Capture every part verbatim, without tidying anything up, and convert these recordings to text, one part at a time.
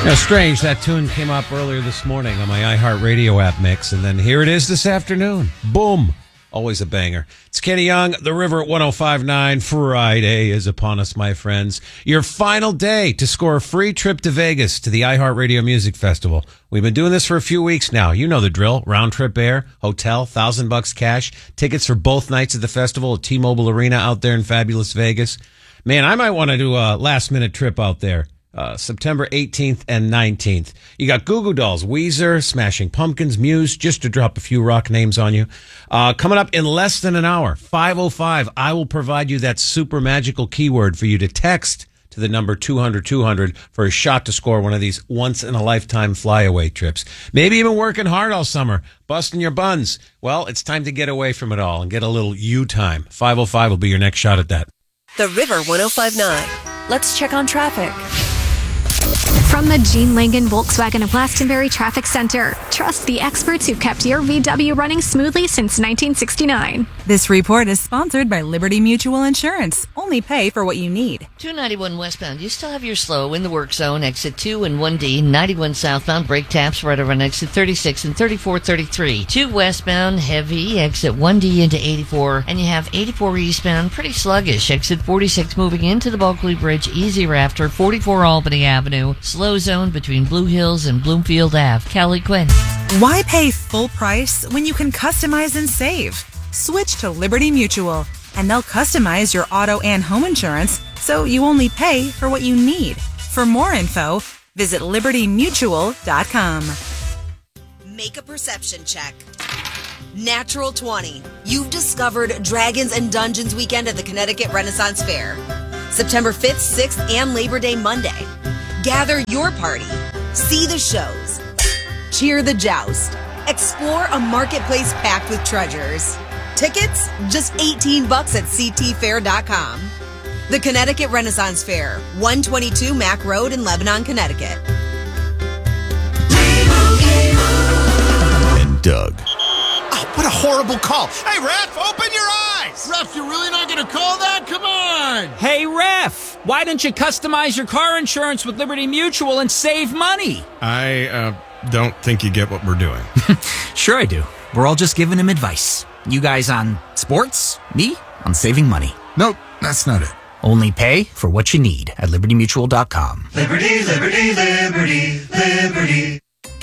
Now, strange, that tune came up earlier this morning on my iHeartRadio app mix, and then here it is this afternoon. Boom. Always a banger. It's Kenny Young, The River at one oh five point nine. Friday is upon us, my friends. Your final day to score a free trip to Vegas to the iHeartRadio Music Festival. We've been doing this for a few weeks now. You know the drill. Round trip air, hotel, thousand bucks cash, tickets for both nights of the festival at T-Mobile Arena out there in fabulous Vegas. Man, I might want to do a last minute trip out there. Uh, September eighteenth and nineteenth. You got Goo Goo Dolls, Weezer, Smashing Pumpkins, Muse, just to drop a few rock names on you. Uh, coming up in less than an hour, five oh five, I will provide you that super magical keyword for you to text to the number two hundred two hundred for a shot to score one of these once-in-a-lifetime flyaway trips. Maybe even working hard all summer, busting your buns. Well, it's time to get away from it all and get a little you time. five oh five will be your next shot at that. The River one oh five point nine. Let's check on traffic. From the Gene Langan Volkswagen of Glastonbury Traffic Center, trust the experts who've kept your V W running smoothly since nineteen sixty-nine. This report is sponsored by Liberty Mutual Insurance. Only pay for what you need. two ninety-one westbound, you still have your slow in the work zone, exit two and one D. ninety-one southbound, brake taps right around exit thirty-six and thirty-four thirty-three. two westbound, heavy, exit one D into eighty-four, and you have eighty-four eastbound, pretty sluggish, exit forty-six moving into the Bulkley Bridge, easy rafter, forty-four Albany Avenue, slow zone between Blue Hills and Bloomfield Ave. Kelly Quinn. Why pay full price when you can customize and save? Switch to Liberty Mutual, and they'll customize your auto and home insurance so you only pay for what you need. For more info, visit liberty mutual dot com. Make a perception check. Natural twenty. You've discovered Dragons and Dungeons weekend at the Connecticut Renaissance Fair. September fifth, sixth, and Labor Day Monday. Gather your party. See the shows. Cheer the joust. Explore a marketplace packed with treasures. Tickets? Just eighteen bucks at c t fair dot com. The Connecticut Renaissance Fair, one twenty-two Mack Road in Lebanon, Connecticut. And Doug. Oh, what a horrible call. Hey, ref, open your eyes. Ref, you're really not going to call that? Come on. Hey, ref, why don't you customize your car insurance with Liberty Mutual and save money? I uh, don't think you get what we're doing. Sure I do. We're all just giving him advice. You guys on sports, me on saving money. Nope, that's not it. Only pay for what you need at liberty mutual dot com. Liberty, liberty, liberty, liberty.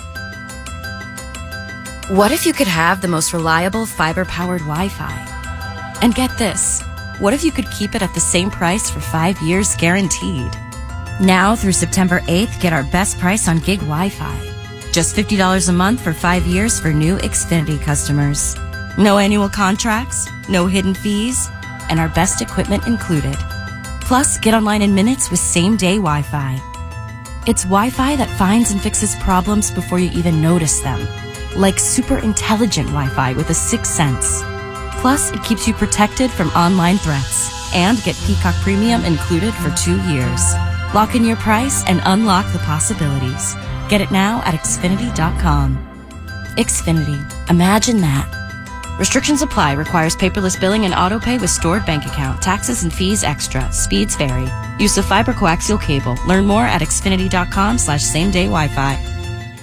What if you could have the most reliable fiber-powered Wi-Fi? And get this, what if you could keep it at the same price for five years guaranteed? Now through September eighth, get our best price on gig Wi-Fi. Just fifty dollars a month for five years for new Xfinity customers. No annual contracts, no hidden fees, and our best equipment included. Plus, get online in minutes with same-day Wi-Fi. It's Wi-Fi that finds and fixes problems before you even notice them. Like super intelligent Wi-Fi with a sixth sense. Plus, it keeps you protected from online threats. And get Peacock Premium included for two years. Lock in your price and unlock the possibilities. Get it now at Xfinity dot com. Xfinity. Imagine that. Restrictions apply. Requires paperless billing and auto-pay with stored bank account. Taxes and fees extra. Speeds vary. Use of fiber coaxial cable. Learn more at Xfinity dot com slash same day Wi-Fi.